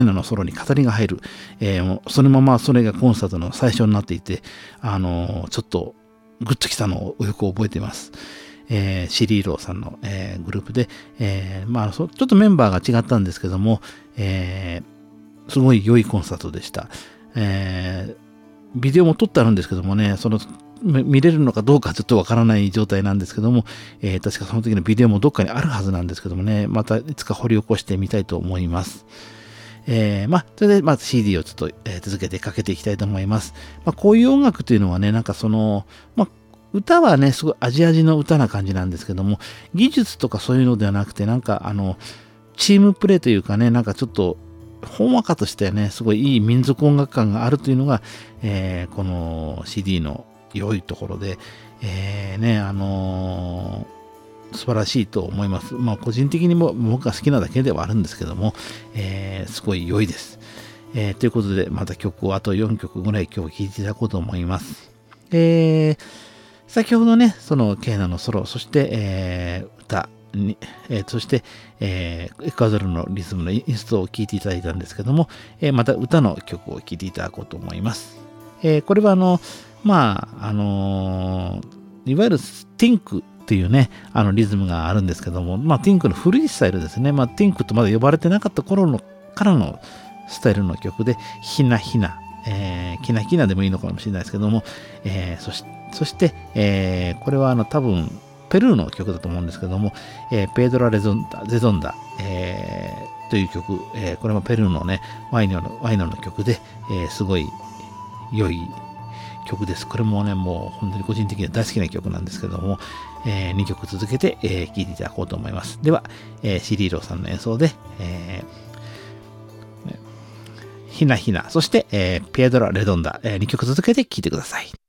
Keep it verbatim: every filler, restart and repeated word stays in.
のソロに語りが入る、えー、もうそのままそれがコンサートの最初になっていて、あのー、ちょっとグッときたのをよく覚えています。えー、シリーローさんの、えー、グループで、えーまあ、ちょっとメンバーが違ったんですけども、えー、すごい良いコンサートでした。えー、ビデオも撮ってあるんですけどもね、その見れるのかどうかちょっとわからない状態なんですけども、えー、確かその時のビデオもどっかにあるはずなんですけどもね、またいつか掘り起こしてみたいと思います。えー、まあ、それで、まあ、シーディー をちょっと、えー、続けてかけていきたいと思います。まあ、こういう音楽というのはね、なんかその、まあ、歌はね、すごいアジア人の歌な感じなんですけども、技術とかそういうのではなくて、なんかあの、チームプレーというかね、なんかちょっと、ほんわかとしてね、すごいいい民族音楽感があるというのが、えー、この シーディー の良いところで、えー、ね、あのー、素晴らしいと思います。まあ、個人的にも僕が好きなだけではあるんですけども、えー、すごい良いです。えー、ということで、また曲をあとよんきょくぐらい今日聴いていただこうと思います。えー先ほどね、そのケーナのソロ、そして、えー、歌に、えー、そして、えー、エクアドルのリズムのインストを聴いていただいたんですけども、えー、また歌の曲を聴いていただこうと思います。えー、これはあの、まあ、あのー、いわゆるティンクっていうね、あのリズムがあるんですけども、まあ、ティンクの古いスタイルですね。まあ、ティンクとまだ呼ばれてなかった頃のからのスタイルの曲で、ひなひな、えー、きなきなでもいいのかもしれないですけども、えー、そして、そして、えー、これはあの多分ペルーの曲だと思うんですけども、えー、ペドラ・レゾンダ、ゼゾンダ、えー、という曲、えー、これもペルーのね、ワイノの、ワイノの曲で、えー、すごい良い曲です。これもね、もう本当に個人的には大好きな曲なんですけども、えー、にきょく続けて聴、えー、いていただこうと思います。では、えー、シリーローさんの演奏で、えー、ひなひな、そして、えー、ペドラ・レゾンダ、えー、にきょく続けて聴いてください。